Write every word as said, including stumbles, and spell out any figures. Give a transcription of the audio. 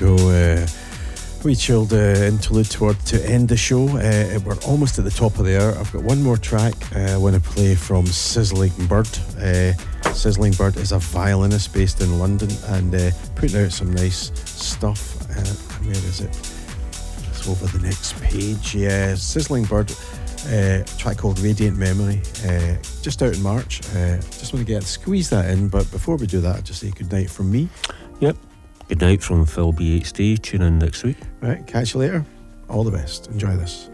go. Uh, we chilled uh, interlude toward to end the show. Uh, we're almost at the top of the hour. I've got one more track uh, I want to play from Sizzling Bird. Uh, Sizzling Bird is a violinist based in London and uh, putting out some nice stuff. Uh, where is it? It's over the next page. Yeah, Sizzling Bird. Uh, a track called Radiant Memory, uh, just out in March. Uh, just want to get squeeze that in, but before we do that, I'll just say good night from me. Yep. Good night from Phil B H D. Tune in next week. Right, catch you later. All the best. Enjoy this.